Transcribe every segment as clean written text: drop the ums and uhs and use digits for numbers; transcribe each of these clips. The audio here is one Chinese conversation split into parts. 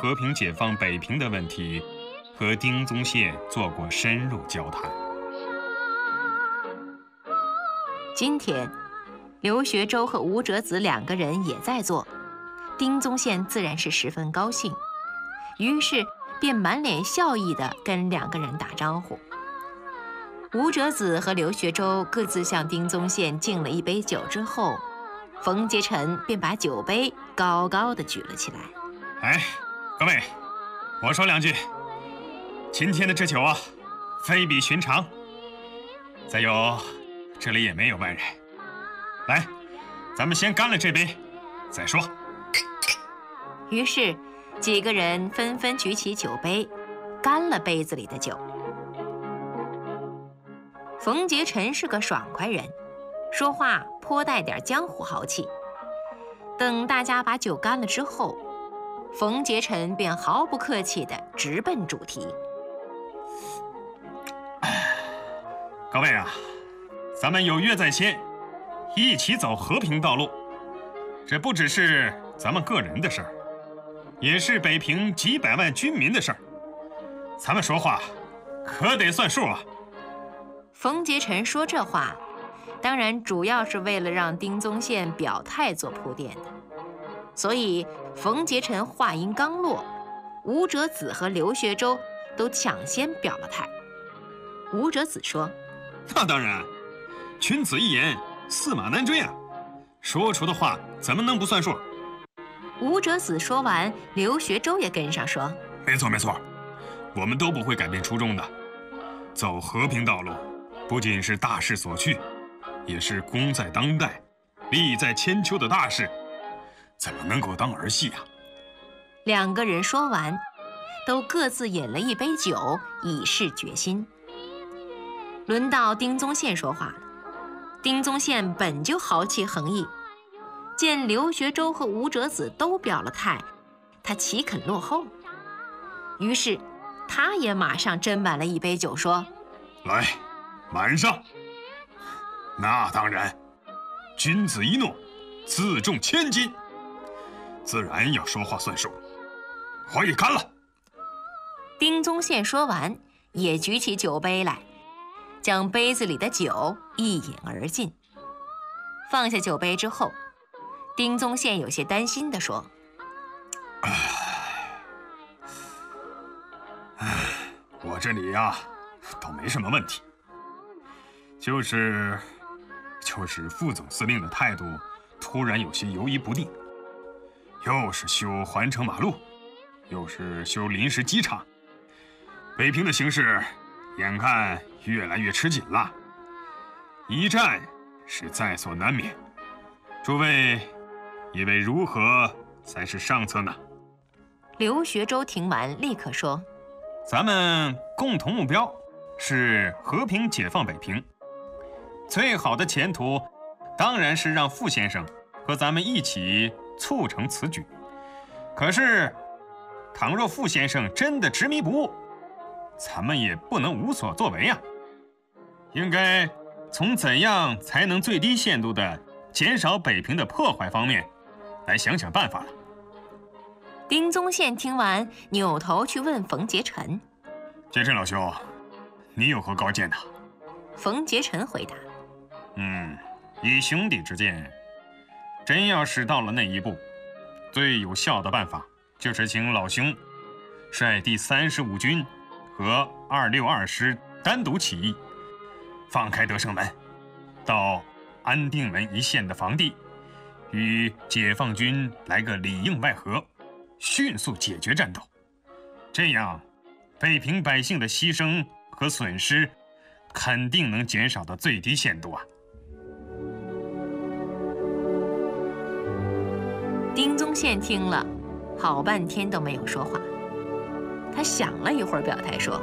和平解放北平的问题和丁宗宪做过深入交谈。 今天，刘学周和吴哲子两个人也在座，丁宗宪自然是十分高兴，于是便满脸笑意地跟两个人打招呼。吴哲子和刘学周各自向丁宗宪敬了一杯酒之后，冯杰臣便把酒杯高高地举了起来。 哎，各位，我说两句。今天的这酒啊，非比寻常。再有，这里也没有外人。来，咱们先干了这杯，再说。 于是，几个人纷纷举起酒杯，干了杯子里的酒。冯杰臣是个爽快人，说话颇带点江湖豪气。等大家把酒干了之后，冯杰臣便毫不客气地直奔主题。 各位啊，咱们有约在先，一起走和平道路。这不只是咱们个人的事儿，也是北平几百万军民的事儿。咱们说话可得算数啊。 冯杰臣说这话，当然主要是为了让丁宗宪表态做铺垫的。所以冯杰臣话音刚落，吴哲子和刘学周都抢先表了态。吴哲子说：“ 那当然，君子一言，驷马难追啊！说出的话怎么能不算数？” 吴哲子说完，刘学周也跟上说：“ 没错没错，我们都不会改变初衷的。走和平道路，不仅是大势所趋，也是功在当代、利在千秋的大事，怎么能够当儿戏啊？” 两个人说完，都各自饮了一杯酒，以示决心。轮到丁宗宪说话了。丁宗宪本就豪气横溢，见刘学周和吴哲子都表了态，他岂肯落后？于是他也马上斟满了一杯酒，说：“ 来，满上。那当然，君子一诺，自重千金，自然要说话算数。我也干了。” 丁宗宪说完，也举起酒杯来，将杯子里的酒一饮而尽。放下酒杯之后，丁宗宪有些担心地说：“ 我这里呀，倒没什么问题，就是副总司令的态度突然有些犹疑不定，又是修环城马路，又是修临时机场，北平的形势眼看越来越吃紧了，一战是在所难免。诸位以为如何才是上策呢？” 刘学周听完立刻说：“ 咱们共同目标是和平解放北平，最好的前途当然是让傅先生和咱们一起促成此举。可是，倘若傅先生真的执迷不悟，咱们也不能无所作为啊！应该从怎样才能最低限度地减少北平的破坏方面来想想办法了。” 丁宗宪听完，扭头去问冯杰臣：“ 杰臣老兄，你有何高见呢？” 冯杰臣回答：“ 以兄弟之见，真要是到了那一步，最有效的办法就是请老兄率第35军和262师单独起义，放开德胜门，到安定门一线的防地，与解放军来个里应外合，迅速解决战斗。这样，北平百姓的牺牲和损失肯定能减少到最低限度啊！” 丁宗宪听了，好半天都没有说话。他想了一会儿，表态说：“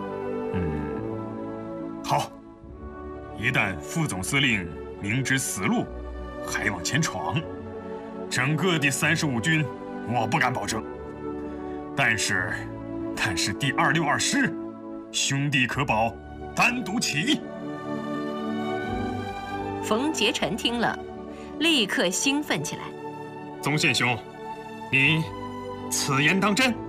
好，一旦副总司令明知死路还往前闯，整个第35军我不敢保证，但是第262师，兄弟可保单独起义。” 冯杰臣听了，立刻兴奋起来：“ 宗宪兄，你此言当真？”